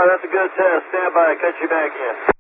right, that's a good test. Stand by. Catch you back in.